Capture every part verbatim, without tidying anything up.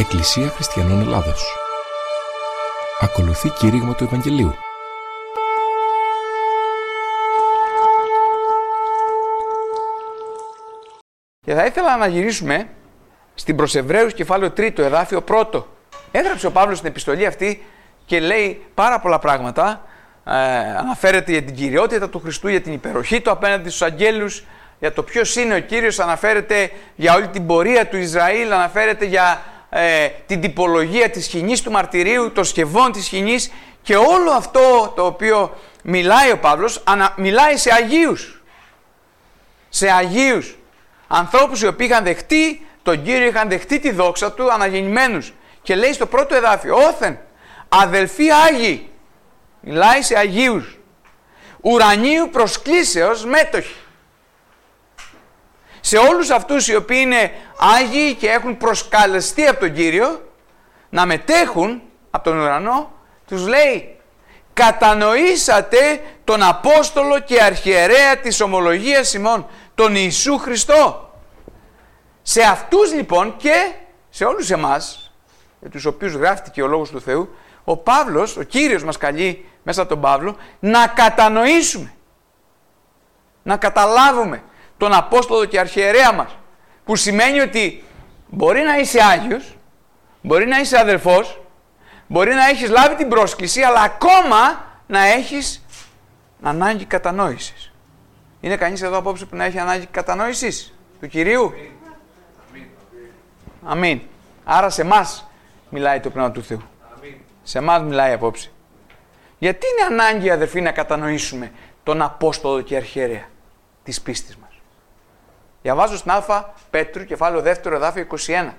Εκκλησία Χριστιανών Ελλάδος. Ακολουθεί κήρυγμα του Ευαγγελίου. Και θα ήθελα να γυρίσουμε στην προς Εβραίους κεφάλαιο τρίτο, εδάφιο πρώτο. Έγραψε ο Παύλος στην επιστολή αυτή και λέει πάρα πολλά πράγματα. Ε, αναφέρεται για την κυριότητα του Χριστού, για την υπεροχή του απέναντι στους αγγέλους, για το ποιος είναι ο Κύριος, αναφέρεται για όλη την πορεία του Ισραήλ, αναφέρεται για ε, την τυπολογία της σκηνής του μαρτυρίου, των σκευών της σκηνής, και όλο αυτό το οποίο μιλάει ο Παύλος, ανα, μιλάει σε Αγίους. Σε Αγίους. Ανθρώπους οι οποίοι είχαν δεχτεί τον Κύριο, είχαν δεχτεί τη δόξα του, αναγεννημένους. Και λέει στο πρώτο εδάφιο, όθεν, αδελφοί Άγιοι, μιλάει σε Αγίους, ουρανίου προσκλήσεως μέτοχοι. Σε όλους αυτούς οι οποίοι είναι Άγιοι και έχουν προσκαλεστεί από τον Κύριο να μετέχουν από τον ουρανό, τους λέει, κατανοήσατε τον Απόστολο και Αρχιερέα της ομολογίας ημών, τον Ιησού Χριστό. Σε αυτούς λοιπόν και σε όλους εμάς, για τους οποίους γράφτηκε ο Λόγος του Θεού, ο Παύλος, ο Κύριος μας καλεί μέσα από τον Παύλο να κατανοήσουμε, να καταλάβουμε τον Απόστολο και Αρχιερέα μας, που σημαίνει ότι μπορεί να είσαι Άγιος, μπορεί να είσαι αδελφός, μπορεί να έχεις λάβει την πρόσκληση, αλλά ακόμα να έχεις ανάγκη κατανόησης. Είναι κανείς εδώ απόψε που να έχει ανάγκη κατανόησης του Κυρίου? Αμήν. Αμήν. Άρα σε εμάς μιλάει το Πνεύμα του Θεού. Αμήν. Σε εμάς μιλάει απόψε. Γιατί είναι ανάγκη, αδερφοί, να κατανοήσουμε τον Απόστολο και Αρχιερέα της πίστης μας? Διαβάζω στην Α Πέτρου, κεφάλαιο δεύτερο, εδάφιο είκοσι ένα.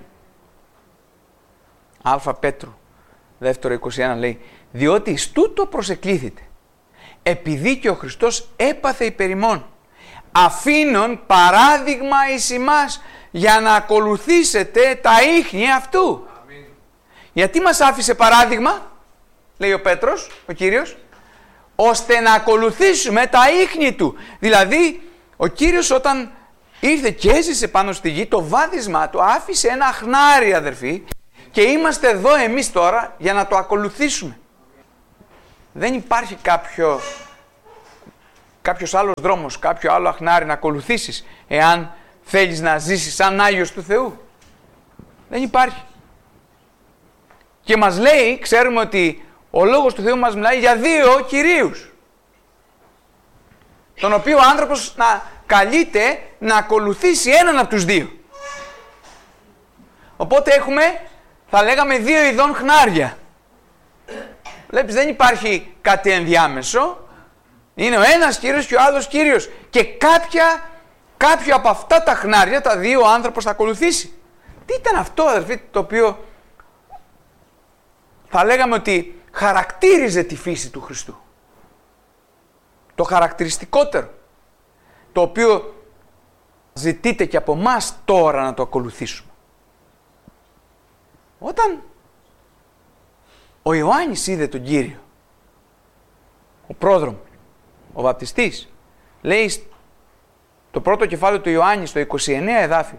Α Πέτρου, δεύτερο είκοσι ένα λέει, διότι εις τούτο προσεκλήθητε, επειδή και ο Χριστός έπαθε υπέρ ημών, αφήνων παράδειγμα εις ημάς, για να ακολουθήσετε τα ίχνη αυτού. Αμήν. Γιατί μας άφησε παράδειγμα, λέει ο Πέτρος, ο Κύριος, ώστε να ακολουθήσουμε τα ίχνη του. Δηλαδή, ο Κύριος όταν ήρθε και έζησε πάνω στη γη, το βάδισμά του άφησε ένα χνάρι, αδερφοί, και είμαστε εδώ εμείς τώρα για να το ακολουθήσουμε. Δεν υπάρχει κάποιο, κάποιος άλλος δρόμος, κάποιο άλλο αχνάρι να ακολουθήσεις, εάν θέλεις να ζήσεις σαν Άγιος του Θεού. Δεν υπάρχει. Και μας λέει, ξέρουμε ότι ο Λόγος του Θεού μας μιλάει για δύο κυρίους, τον οποίο ο άνθρωπος να καλείται να ακολουθήσει έναν από τους δύο. Οπότε έχουμε, θα λέγαμε, δύο ειδών χνάρια. Βλέπεις, δεν υπάρχει κάτι ενδιάμεσο. Είναι ο ένας Κύριος και ο άλλος Κύριος. Και κάποια, κάποιο από αυτά τα χνάρια, τα δύο, ο άνθρωπος θα ακολουθήσει. Τι ήταν αυτό, αδερφοί, το οποίο θα λέγαμε ότι χαρακτήριζε τη φύση του Χριστού? Το χαρακτηριστικότερο, το οποίο ζητείτε και από μας τώρα να το ακολουθήσουμε. Όταν ο Ιωάννης είδε τον Κύριο, ο πρόδρομος, ο βαπτιστής, λέει το πρώτο κεφάλαιο του Ιωάννη στο είκοσι εννέα εδάφιο,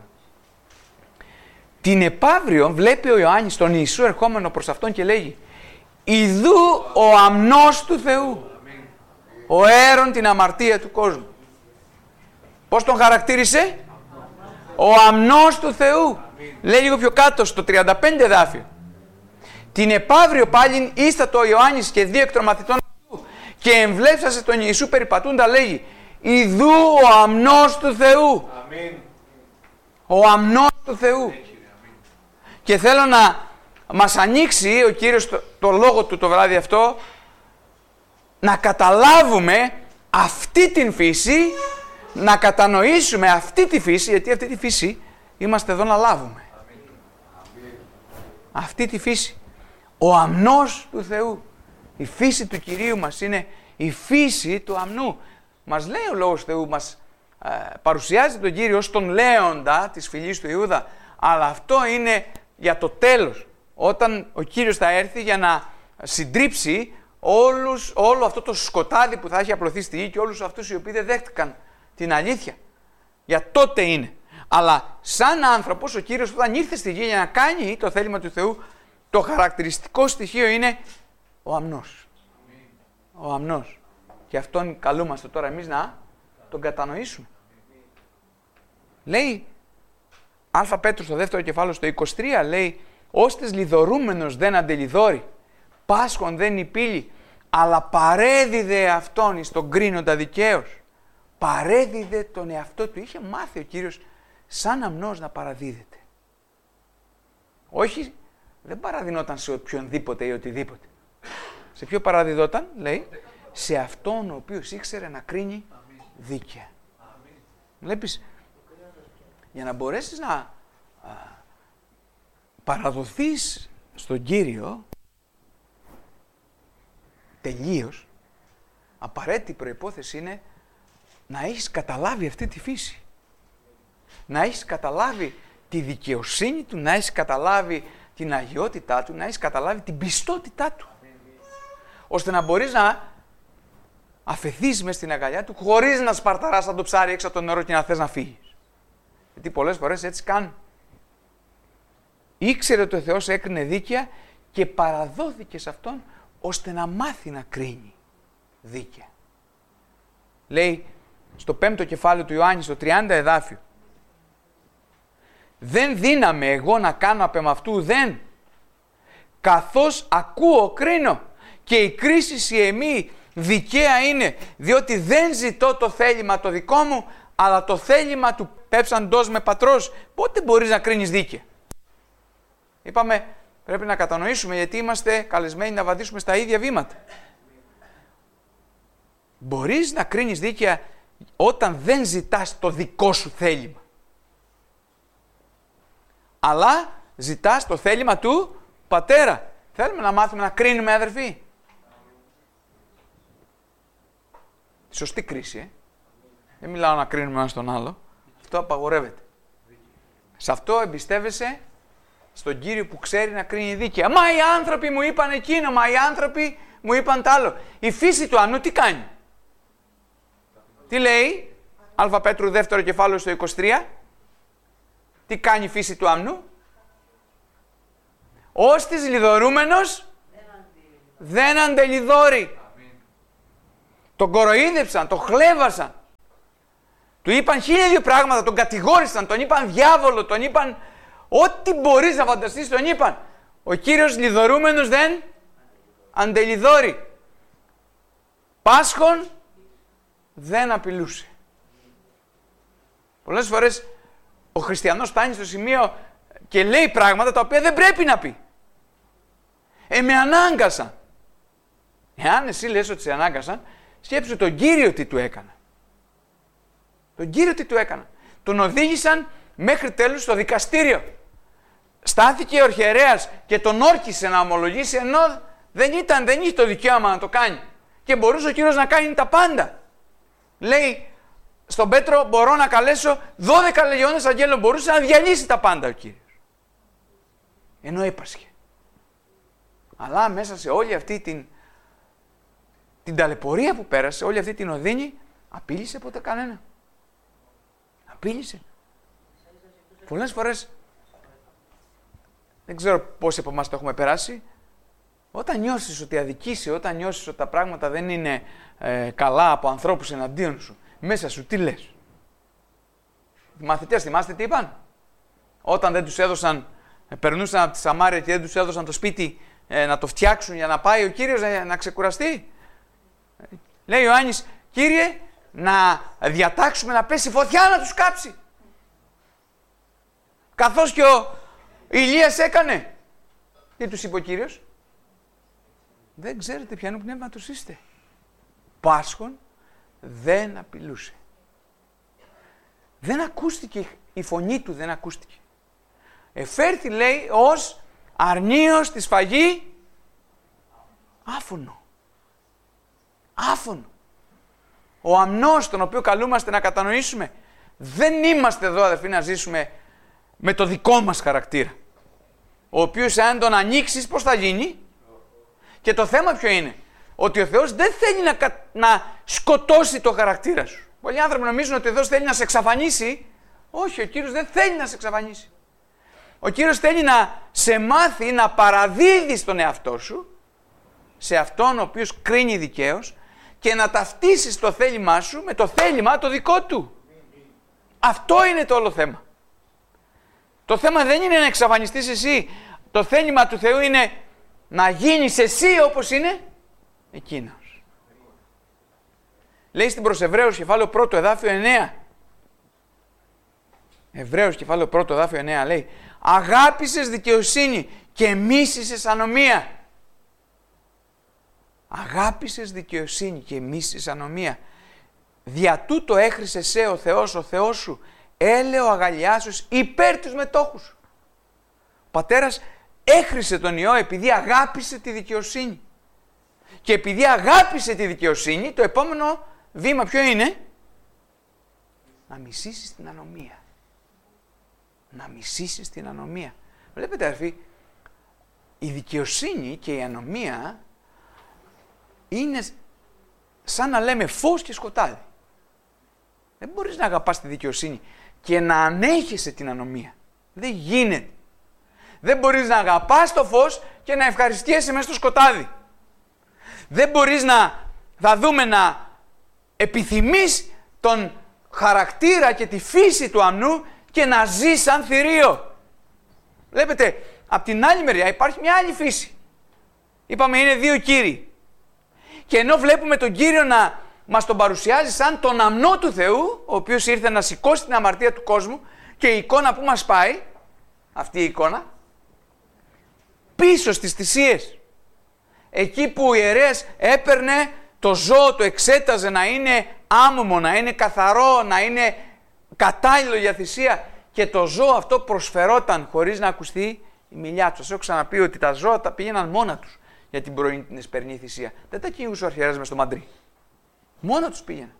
την επαύριο βλέπει ο Ιωάννης τον Ιησού ερχόμενο προς αυτόν και λέγει, ιδού ο αμνός του Θεού, ο αίρον την αμαρτία του κόσμου. Πώς τον χαρακτήρισε? Ο αμνός του Θεού. Λέει λίγο πιο κάτω στο τριάντα πέντε εδάφιο. Την επαύριο πάλιν ίστατο ο Ιωάννης και δύο εκ των μαθητών αυτού και εμβλέψασε τον Ιησού περιπατούντα, λέγει, ιδού ο αμνός του Θεού. Αμήν. Ο αμνός του Θεού. Και θέλω να μας ανοίξει ο Κύριος το, το λόγο του το βράδυ αυτό, να καταλάβουμε αυτή την φύση, να κατανοήσουμε αυτή τη φύση, γιατί αυτή τη φύση είμαστε εδώ να λάβουμε. Αμήν. Αυτή τη φύση. Ο αμνός του Θεού. Η φύση του Κυρίου μας είναι η φύση του αμνού. Μας λέει ο Λόγος του Θεού, μας ε, παρουσιάζει τον Κύριο ως τον λέοντα της φυλής του Ιούδα, αλλά αυτό είναι για το τέλος, όταν ο Κύριος θα έρθει για να συντρίψει όλους, όλο αυτό το σκοτάδι που θα έχει απλωθεί στη γη και όλους αυτούς οι οποίοι δεν δέχτηκαν την αλήθεια. Για τότε είναι. Αλλά σαν άνθρωπος ο Κύριος όταν ήρθε στη γη για να κάνει το θέλημα του Θεού, το χαρακτηριστικό στοιχείο είναι ο αμνός. Ο αμνός. Και αυτόν καλούμαστε τώρα εμείς να τον κατανοήσουμε. Λέει Α Πέτρου στο δεύτερο κεφάλαιο στο είκοσι τρία, λέει «Ώστες λιδωρούμενος δεν αντελιδώρει, πάσχον δεν υπήλει, αλλά παρέδιδε αυτόν εις τον κρίνοντα δικαίως». Παρέδιδε τον εαυτό του. Είχε μάθει ο Κύριος σαν αμνός να παραδίδεται. Όχι, δεν παραδεινόταν σε οποιονδήποτε ή οτιδήποτε. Σε ποιο παραδιδόταν, λέει, σε αυτόν ο οποίος ήξερε να κρίνει δίκαια. Βλέπεις, για να μπορέσεις να α, παραδοθείς στον Κύριο τελείως, απαραίτητη προϋπόθεση είναι να έχεις καταλάβει αυτή τη φύση. Να έχεις καταλάβει τη δικαιοσύνη του, να έχεις καταλάβει την αγιότητά του, να έχεις καταλάβει την πιστότητά του. Ώστε να μπορείς να αφαιθείς μες στην αγκαλιά του χωρίς να σπαρταράς σαν το ψάρι έξω από το νερό και να θες να φύγεις. Γιατί πολλές φορές έτσι κάνουν. Ήξερε ότι ο Θεός έκρινε δίκαια και παραδόθηκε σε Αυτόν ώστε να μάθει να κρίνει δίκαια. Λέει στο πέμπτο κεφάλαιο του Ιωάννη, στο τριάντα εδάφιο, «Δεν δύναμαι εγώ να κάνω απ' εμαυτού δεν, καθώς ακούω κρίνω, και η κρίση η εμή δικαία είναι, διότι δεν ζητώ το θέλημα το δικό μου, αλλά το θέλημα του πέψαντός με πατρός». Πότε μπορείς να κρίνεις δίκαια? Είπαμε, πρέπει να κατανοήσουμε γιατί είμαστε καλεσμένοι να βαδίσουμε στα ίδια βήματα. Μπορείς να κρίνεις δίκαια όταν δεν ζητάς το δικό σου θέλημα, αλλά ζητάς το θέλημα του Πατέρα. Θέλουμε να μάθουμε να κρίνουμε, αδερφοί. Σωστή κρίση, ε. Δεν μιλάω να κρίνουμε ένα τον άλλο. Αυτό απαγορεύεται. Σε αυτό εμπιστεύεσαι στον Κύριο που ξέρει να κρίνει δίκαια. Μα οι άνθρωποι μου είπαν εκείνο, μα οι άνθρωποι μου είπαν τ' άλλο. Η φύση του ανού τι κάνει? Τι λέει Α Πέτρου δεύτερο κεφάλαιο στο είκοσι τρία? Τι κάνει η φύση του αμνού? Όστις λιδωρούμενος δεν αντελιδώρει. Τον κοροϊδεύσαν, τον χλέβασαν. Του είπαν χίλια δύο πράγματα, τον κατηγόρησαν, τον είπαν διάβολο, τον είπαν ό,τι μπορείς να φανταστείς, τον είπαν. Ο Κύριος λιδωρούμενος δεν αντελιδώρει. Πάσχον δεν απειλούσε. Πολλές φορές ο χριστιανός φτάνει στο σημείο και λέει πράγματα τα οποία δεν πρέπει να πει. Ε, με ανάγκασαν. Εάν εσύ λες ότι σε ανάγκασαν, σκέψου τον Κύριο τι του έκανα. Τον Κύριο τι του έκανα. Τον οδήγησαν μέχρι τέλους στο δικαστήριο. Στάθηκε ο αρχιερέας και τον όρκησε να ομολογήσει, ενώ δεν ήταν, δεν είχε το δικαίωμα να το κάνει. Και μπορούσε ο Κύριος να κάνει τα πάντα. Λέει στον Πέτρο, μπορώ να καλέσω δώδεκα λεγεώνες αγγέλων, μπορούσε να διαλύσει τα πάντα ο Κύριος. Ενώ έπασχε. Αλλά μέσα σε όλη αυτή την, την ταλαιπωρία που πέρασε, όλη αυτή την οδύνη, απείλησε ποτέ κανένα. Απείλησε. Πολλές φορές, δεν ξέρω πόσοι από εμάς το έχουμε περάσει, όταν νιώσεις ότι αδικήσει, όταν νιώσεις ότι τα πράγματα δεν είναι ε, καλά από ανθρώπους εναντίον σου, μέσα σου τι λες? Οι μαθητές, θυμάστε τι είπαν? Όταν δεν τους έδωσαν, ε, περνούσαν από τη Σαμάρια και δεν τους έδωσαν το σπίτι ε, να το φτιάξουν για να πάει ο Κύριος να, να ξεκουραστεί. Λέει ο Ιωάννης, Κύριε, να διατάξουμε να πέσει φωτιά να τους κάψει. Καθώς και ο Ηλίας έκανε. Τι τους είπε ο Κύριος? Δεν ξέρετε ποιανού πνεύματος είστε. Πάσχον δεν απειλούσε. Δεν ακούστηκε, η φωνή του δεν ακούστηκε. Εφέρθη, λέει, ως αρνίος τη σφαγή άφωνο. Άφωνο. Ο αμνός τον οποίο καλούμαστε να κατανοήσουμε. Δεν είμαστε εδώ, αδερφοί, να ζήσουμε με το δικό μας χαρακτήρα. Ο οποίος αν τον ανοίξεις πώς θα γίνει? Και το θέμα ποιο είναι? Ότι ο Θεός δεν θέλει να, κα... να σκοτώσει το χαρακτήρα σου. Πολλοί άνθρωποι νομίζουν ότι ο Θεός θέλει να σε εξαφανίσει Όχι, ο Κύριος δεν θέλει να σε εξαφανίσει. Ο Κύριος θέλει να σε μάθει να παραδίδεις τον εαυτό σου σε αυτόν ο οποίος κρίνει δικαίως και να ταυτίσεις το θέλημά σου με το θέλημα το δικό του. Αυτό είναι το όλο θέμα. Το θέμα δεν είναι να εξαφανιστείς εσύ. Το θέλημα του Θεού είναι να γίνεις εσύ όπως είναι εκείνος. Λέει στην προς Εβραίους κεφάλαιο πρώτο εδάφιο εννέα. Εβραίους κεφάλαιο πρώτο εδάφιο εννέα λέει: αγάπησες δικαιοσύνη και μίσησες ανομία. Αγάπησες δικαιοσύνη και μίσησες ανομία. Δια τούτο έχρισε σε ο Θεός, ο Θεός σου, έλεο αγαλιάσεως υπέρ τους μετόχους. Ο πατέρας έχρισε τον Υιό επειδή αγάπησε τη δικαιοσύνη. Και επειδή αγάπησε τη δικαιοσύνη, το επόμενο βήμα ποιο είναι? Να μισήσεις την ανομία. Να μισήσεις την ανομία. Βλέπετε αδερφοί, η δικαιοσύνη και η ανομία είναι σαν να λέμε φως και σκοτάδι. Δεν μπορείς να αγαπάς τη δικαιοσύνη και να ανέχεσαι την ανομία. Δεν γίνεται. Δεν μπορείς να αγαπάς το φως και να ευχαριστιέσαι μέσα στο σκοτάδι. Δεν μπορείς να, θα δούμε, να επιθυμείς τον χαρακτήρα και τη φύση του αμνού και να ζεις σαν θηρίο. Βλέπετε, απ' την άλλη μεριά υπάρχει μια άλλη φύση. Είπαμε είναι δύο κύριοι. Και ενώ βλέπουμε τον Κύριο να μας τον παρουσιάζει σαν τον αμνό του Θεού, ο οποίος ήρθε να σηκώσει την αμαρτία του κόσμου, και η εικόνα που μας πάει, αυτή η εικόνα, πίσω στις θυσίες, εκεί που ο ιερέας έπαιρνε το ζώο, το εξέταζε να είναι άμωμο, να είναι καθαρό, να είναι κατάλληλο για θυσία, και το ζώο αυτό προσφερόταν χωρίς να ακουστεί η μιλιά του. Σας έχω ξαναπεί ότι τα ζώα τα πήγαιναν μόνα τους για την πρωινή την εσπερινή θυσία. Δεν τα κυνηγούσε ο αρχιερέας μες στο μαντρί. Μόνα τους πήγαιναν.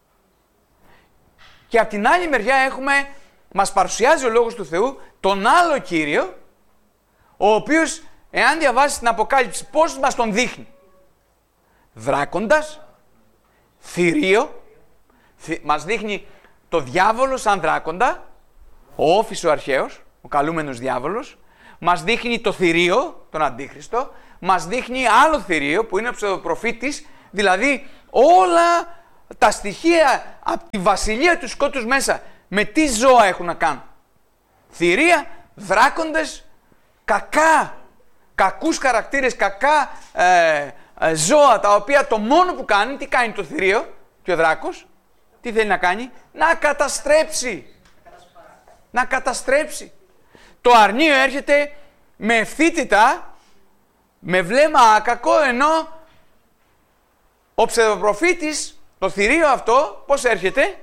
Και από την άλλη μεριά έχουμε, μας παρουσιάζει ο Λόγος του Θεού τον άλλο Κύριο, ο οποίος, εάν διαβάσεις την Αποκάλυψη, πώς μας τον δείχνει? Δράκοντας, θηρίο, θη, μας δείχνει το διάβολο σαν δράκοντα, ο Όφης ο αρχαίος, ο καλούμενος διάβολος, μας δείχνει το θηρίο, τον Αντίχριστο, μας δείχνει άλλο θηρίο που είναι ο ψευδοπροφήτης, δηλαδή όλα τα στοιχεία από τη βασιλεία του σκότους μέσα, με τι ζώα έχουν να κάνουν? Θηρία, δράκοντες, κακά, κακούς χαρακτήρες, κακά ε, ε, ζώα, τα οποία το μόνο που κάνει, τι κάνει το θηρίο και ο δράκος? Τι θέλει να κάνει? Να καταστρέψει. Να καταστρέψει. Το αρνείο έρχεται με ευθύτητα, με βλέμμα άκακο, ενώ ο ψευδοπροφήτης, το θηρίο αυτό, πώς έρχεται?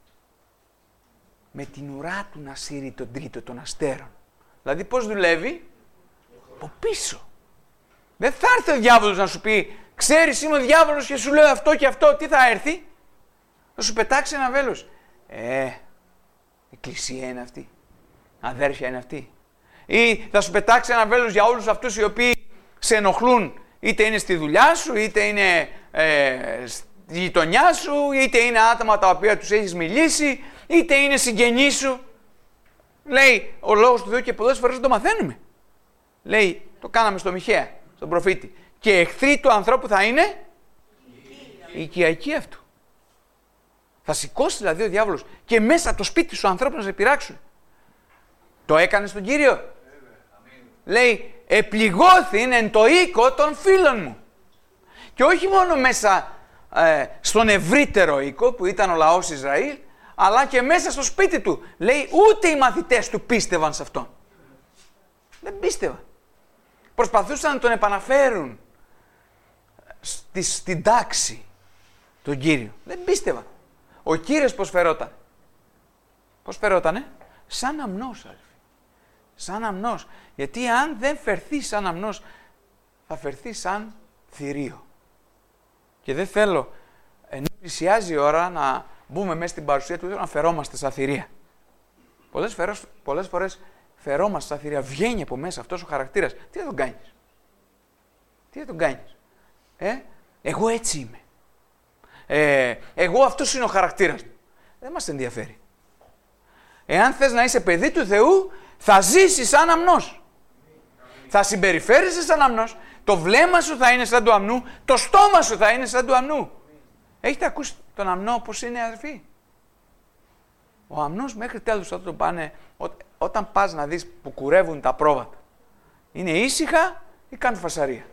Με την ουρά του να σύρει τον τρίτο των αστέρων. Δηλαδή πώς δουλεύει? Από πίσω. Δεν θα έρθει ο διάβολος να σου πει, ξέρεις είμαι ο διάβολος και σου λέω αυτό και αυτό. Τι θα έρθει? Θα σου πετάξει ένα βέλος. Ε, εκκλησία είναι αυτή. Αδέρφια είναι αυτή. Ή θα σου πετάξει ένα βέλος για όλους αυτούς οι οποίοι σε ενοχλούν. Είτε είναι στη δουλειά σου, είτε είναι ε, στη γειτονιά σου, είτε είναι άτομα τα οποία τους έχεις μιλήσει, είτε είναι συγγενείς σου. Λέει ο Λόγος του Θεού και πολλές φορές δεν το μαθαίνουμε. Λέει, το κάναμε στο Μιχαία, στον προφήτη. Και εχθροί του ανθρώπου θα είναι η οικιακή αυτού. Θα σηκώσει δηλαδή ο διάβολος και μέσα από το σπίτι σου ανθρώπου να σε πειράξουν. Το έκανε στον Κύριο. Λέει, επληγώθην εν το οίκο των φίλων μου. Και όχι μόνο μέσα ε, στον ευρύτερο οίκο που ήταν ο λαός Ισραήλ, αλλά και μέσα στο σπίτι του. Λέει, ούτε οι μαθητές του πίστευαν σε αυτόν. Δεν πίστευαν. Προσπαθούσαν να τον επαναφέρουν στη, στην τάξη τον Κύριο. Δεν πίστευαν. Ο Κύριος πώς φερόταν? Πώς φερότανε? Σαν αμνός, αδελφοί. Σαν αμνός. Γιατί αν δεν φερθεί σαν αμνός, θα φερθεί σαν θηρίο. Και δεν θέλω, ενώ πλησιάζει η ώρα, να μπούμε μέσα στην παρουσία του, να φερόμαστε σαν θηρία. Πολλές, φερός, πολλές φορές φερόμαστε σαν θηρία. Βγαίνει από μέσα αυτός ο χαρακτήρας. Τι θα τον κάνεις? Τι θα τον κάνεις? Ε, εγώ έτσι είμαι. Ε, εγώ αυτός είναι ο χαρακτήρας. Δεν μας ενδιαφέρει. Εάν θες να είσαι παιδί του Θεού, θα ζήσεις σαν αμνός. Θα συμπεριφέρεσαι σαν αμνός. Το βλέμμα σου θα είναι σαν του αμνού. Το στόμα σου θα είναι σαν του αμνού. Έχετε ακούσει τον αμνό πώς είναι, αδερφοί? Ο αμνός μέχρι τέλους θα τον πάνε, ό, όταν πας να δεις που κουρεύουν τα πρόβατα. Είναι ήσυχα ή κάνουν φασαρία?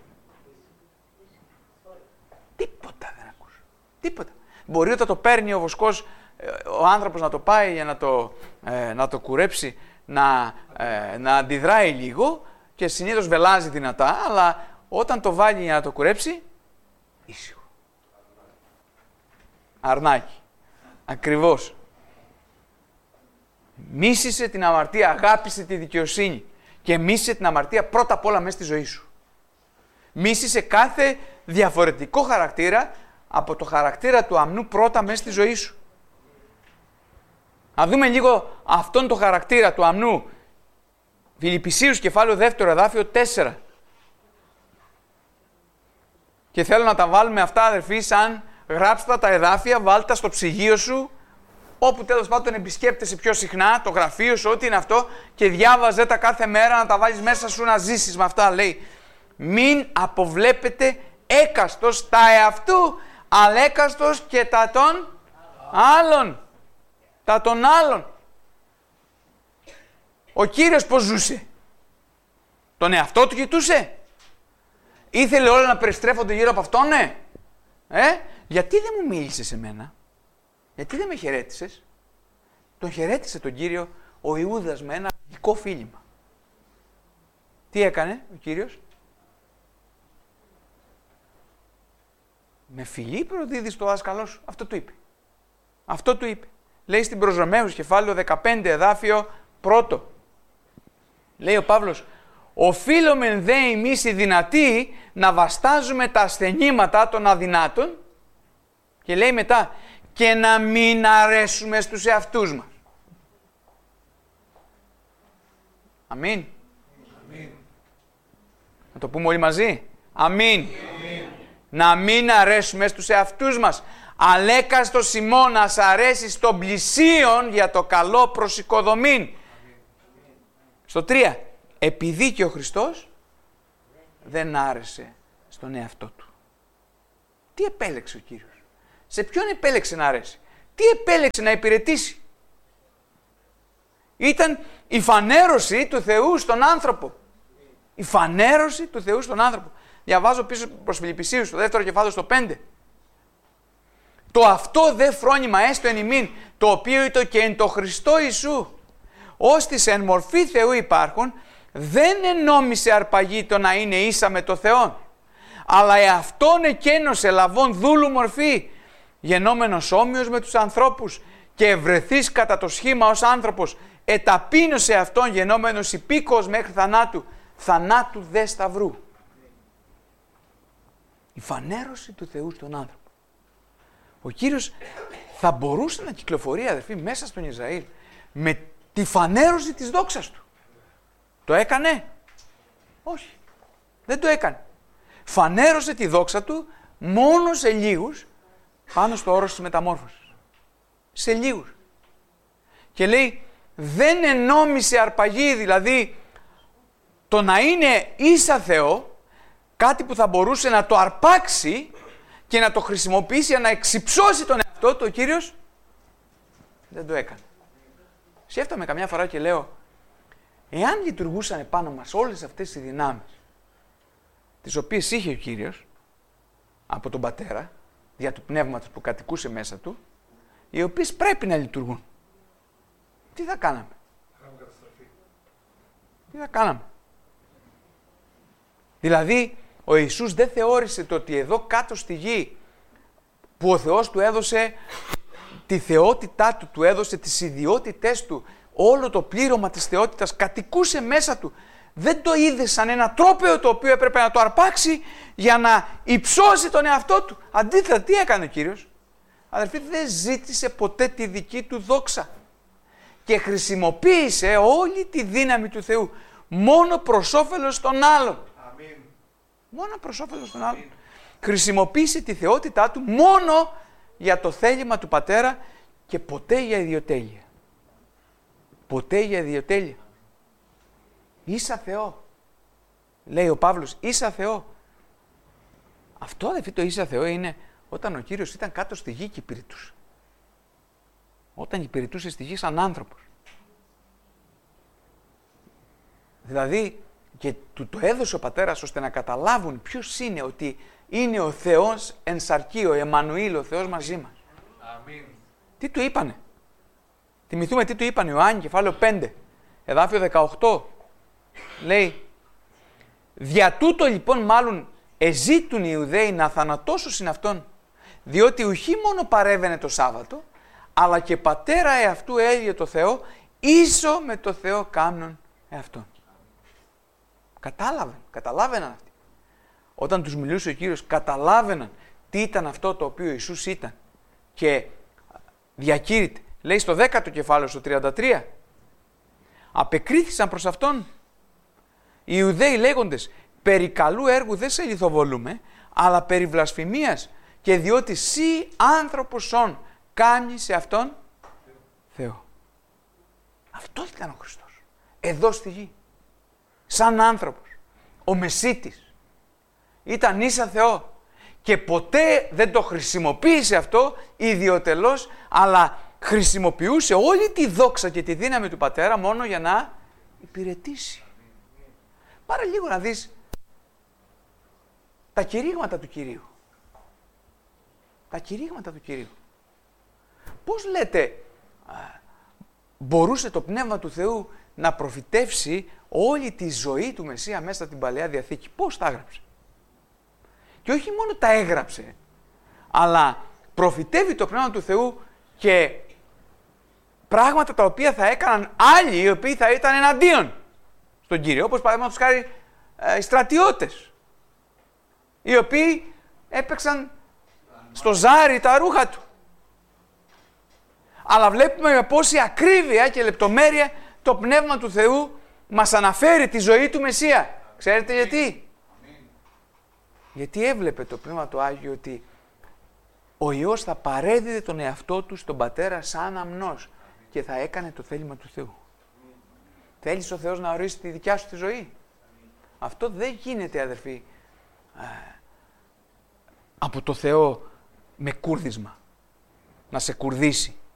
Τίποτα δεν ακούς. Τίποτα. Μπορεί όταν το παίρνει ο βοσκός, ο άνθρωπος να το πάει για να το, ε, να το κουρέψει, να, ε, να αντιδράει λίγο και συνήθως βελάζει δυνατά, αλλά όταν το βάλει για να το κουρέψει, ήσυχο. Αρνάκι. Ακριβώς. Μίσησε την αμαρτία, αγάπησε τη δικαιοσύνη και μίσησε την αμαρτία πρώτα απ' όλα μέσα στη ζωή σου. Μίσησε κάθε διαφορετικό χαρακτήρα από το χαρακτήρα του αμνού πρώτα μέσα στη ζωή σου. Να δούμε λίγο αυτόν τον χαρακτήρα του αμνού. Φιλιππισίους κεφάλαιο δεύτερο εδάφιο τέσσερα. Και θέλω να τα βάλουμε αυτά, αδερφοί, σαν γράψτε τα εδάφια, βάλτε στο ψυγείο σου, όπου τέλος πάντων επισκέπτεσαι πιο συχνά, το γραφείο σου, ό,τι είναι αυτό, και διάβαζε τα κάθε μέρα να τα βάλεις μέσα σου να ζήσεις με αυτά. Λέει, μην αποβλέπετε έκαστος τα εαυτού, αλλά έκαστος και τα των άλλων. Τα των άλλων. Ο Κύριος πώς ζούσε? Τον εαυτό του κοιτούσε? Ήθελε όλα να περιστρέφονται γύρω από αυτόν, ναι? Ε? Γιατί δεν μου μίλησες σε μένα? Γιατί δεν με χαιρέτησες? Τον χαιρέτησε τον Κύριο ο Ιούδας με ένα δικό φίλημα. Τι έκανε ο Κύριος? Με φιλί προδίδεις το δάσκαλό σου. Αυτό του είπε. Αυτό του είπε. Λέει στην προς Ρωμαίους κεφάλαιο δεκαπέντε εδάφιο πρώτο. Λέει ο Παύλος, οφείλομεν δε εμείς οι δυνατοί να βαστάζουμε τα ασθενήματα των αδυνάτων, και λέει μετά, και να μην αρέσουμε στους εαυτούς μας. Αμήν. Αμήν. Να το πούμε όλοι μαζί. Αμήν. Αμήν. Να μην αρέσουμε στους εαυτούς μας. Αλέκαστος ημών ας αρέσει στον πλησίον για το καλό προσοικοδομήν. Στο τρία. Επειδή και ο Χριστός δεν άρεσε στον εαυτό του. Τι επέλεξε ο Κύριος? Σε ποιον επέλεξε να αρέσει? Τι επέλεξε να υπηρετήσει? Ήταν η φανέρωση του Θεού στον άνθρωπο. Η φανέρωση του Θεού στον άνθρωπο. Διαβάζω πίσω προς Φιλιππισίους, στο δεύτερο κεφάλαιο, στο πέντε. Το αυτό δε φρόνημα έστω εν ημίν, το οποίο ήτο και εν το Χριστό Ιησού, ώστις εν μορφή Θεού υπάρχουν, δεν ενόμισε αρπαγή το να είναι ίσα με το Θεό, αλλά εαυτόν εκένωσε λαβών δούλου μορφή, γενόμενος όμοιος με τους ανθρώπους, και ευρεθείς κατά το σχήμα ως άνθρωπος, εταπείνωσε αυτόν γενόμενος υπήκοος μέχρι θανάτου, θανάτου δε σταυρού. Η φανέρωση του Θεού στον άνθρωπο. Ο Κύριος θα μπορούσε να κυκλοφορεί, αδερφοί, μέσα στον Ισραήλ με τη φανέρωση της δόξας του. Το έκανε? Όχι. Δεν το έκανε. Φανέρωσε τη δόξα του μόνο σε λίγους πάνω στο όρος της μεταμόρφωσης. Σε λίγους. Και λέει, δεν ενόμισε αρπαγή, δηλαδή το να είναι ίσα Θεό, κάτι που θα μπορούσε να το αρπάξει και να το χρησιμοποιήσει για να εξυψώσει τον εαυτό του, ο Κύριος δεν το έκανε. Σκέφτομαι καμιά φορά και λέω, εάν λειτουργούσαν επάνω μας όλες αυτές οι δυνάμεις, τις οποίες είχε ο Κύριος από τον Πατέρα, δια του Πνεύματος που κατοικούσε μέσα του, οι οποίες πρέπει να λειτουργούν, τι θα κάναμε? Τι θα κάναμε? Δηλαδή, ο Ιησούς δεν θεώρησε το ότι εδώ κάτω στη γη, που ο Θεός του έδωσε τη θεότητά του, του έδωσε τις ιδιότητές του, όλο το πλήρωμα της θεότητας κατοικούσε μέσα του. Δεν το είδε σαν ένα τρόπαιο το οποίο έπρεπε να το αρπάξει για να υψώσει τον εαυτό του. Αντίθετα, τι έκανε ο Κύριος? Αδερφοί, δεν ζήτησε ποτέ τη δική του δόξα και χρησιμοποίησε όλη τη δύναμη του Θεού μόνο προς όφελος των άλλων. Αμήν. Μόνο προς όφελος των άλλων. Χρησιμοποίησε τη θεότητά του μόνο για το θέλημα του Πατέρα και ποτέ για ιδιοτέλεια. ποτέ για ιδιοτέλεια. Ίσα Θεό. Λέει ο Παύλος, ίσα Θεό. Αυτό αδελφοί το ίσα Θεό είναι όταν ο Κύριος ήταν κάτω στη γη και υπηρετούσε. Όταν υπηρετούσε στη γη σαν άνθρωπος. Δηλαδή και του το έδωσε ο πατέρας ώστε να καταλάβουν ποιος είναι, ότι είναι ο Θεός εν σαρκί, ο Εμμανουήλ, ο Θεός μαζί μας. Αμήν. Τι του είπανε. Θυμηθούμε τι του είπαν Ιωάννη, κεφάλαιο πέντε, εδάφιο δεκαοκτώ. Λέει, δια τούτο λοιπόν μάλλον εζήτουν οι Ιουδαίοι να θανατώσουν αυτόν, διότι ουχή μόνο παρέβαινε το Σάββατο, αλλά και πατέρα εαυτού έλυε το Θεό, ίσο με το Θεό κάμνον εαυτόν. Κατάλαβαν, καταλάβαιναν αυτοί. Όταν τους μιλούσε ο Κύριος, καταλάβαιναν τι ήταν αυτό το οποίο Ιησούς ήταν. Και διακήρυτε, λέει στο δέκατο κεφάλαιο, στο τριάντα τρία, απεκρίθησαν προς αυτόν οι Ιουδαίοι λέγοντες, περί καλού έργου δεν σε λιθοβολούμε, αλλά περί βλασφημίας, και διότι σύ άνθρωπος όν κάνει σε αυτόν Θεό. Αυτό ήταν ο Χριστός. Εδώ στη γη. Σαν άνθρωπος. Ο Μεσίτης. Ήταν ίσα Θεό. Και ποτέ δεν το χρησιμοποίησε αυτό ιδιωτελώς, αλλά χρησιμοποιούσε όλη τη δόξα και τη δύναμη του Πατέρα μόνο για να υπηρετήσει. Πάρε λίγο να δεις τα κηρύγματα του Κυρίου. Τα κηρύγματα του Κυρίου. Πώς λέτε μπορούσε το Πνεύμα του Θεού να προφητεύσει όλη τη ζωή του Μεσσία μέσα στην Παλαιά Διαθήκη. Πώς τα έγραψε. Και όχι μόνο τα έγραψε, αλλά προφητεύει το Πνεύμα του Θεού και πράγματα τα οποία θα έκαναν άλλοι οι οποίοι θα ήταν εναντίον στον Κύριο. Όπως παραδείγματος χάρη οι στρατιώτες, οι οποίοι έπαιξαν στο ζάρι τα ρούχα του. Αλλά βλέπουμε με πόση ακρίβεια και λεπτομέρεια το Πνεύμα του Θεού μας αναφέρει τη ζωή του Μεσσία. Ξέρετε γιατί? Γιατί έβλεπε το Πνεύμα του Άγιο ότι ο Υιός θα παρέδιδε τον εαυτό του στον Πατέρα σαν αμνός και θα έκανε το θέλημα του Θεού. Θέλεις ο Θεός να ορίσει τη δικιά σου τη ζωή? Αυτό δεν γίνεται, αδερφοί, από το Θεό με κούρδισμα. Να σε κουρδίσει.